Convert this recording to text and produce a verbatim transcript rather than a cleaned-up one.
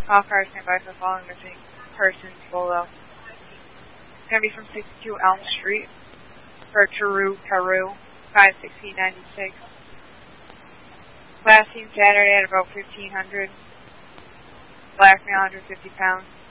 All cars stand by for the following missing persons below. It's going to be from sixty-two Elm Street for Taru Taru, five sixteen ninety-six. Last seen Saturday at about fifteen hundred. Black male, one hundred fifty pounds.